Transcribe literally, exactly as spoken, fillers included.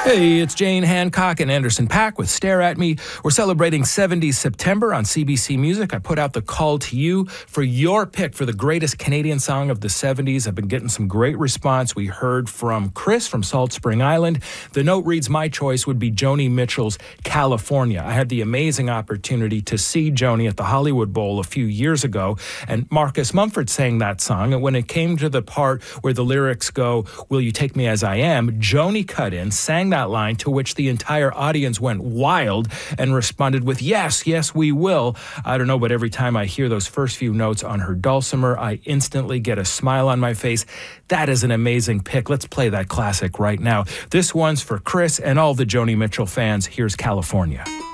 Hey, it's Jane Hancock and Anderson Paak with Stare at Me. We're celebrating seventies September on C B C Music. I put out the call to you for your pick for the greatest Canadian song of the seventies. I've been getting some great response. We heard from Chris from Salt Spring Island. The note reads, my choice would be Joni Mitchell's California. I had the amazing opportunity to see Joni at the Hollywood Bowl a few years ago, and Marcus Mumford sang that song. And when it came to the part where the lyrics go, will you take me as I am, Joni cut in, sang that line, to which the entire audience went wild and responded with, yes, yes, we will. I don't know, but every time I hear those first few notes on her dulcimer, I instantly get a smile on my face. That is an amazing pick. Let's play that classic right now. This one's for Chris and all the Joni Mitchell fans. Here's California.